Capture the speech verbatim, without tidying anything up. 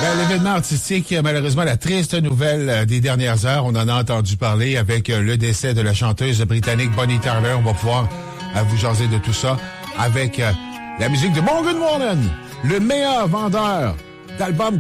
Ben, l'événement artistique, malheureusement, la triste nouvelle des dernières heures, on en a entendu parler avec le décès de la chanteuse britannique Bonnie Tyler. On va pouvoir euh, vous jaser de tout ça avec euh, la musique de Morgan Wallen, le meilleur vendeur d'albums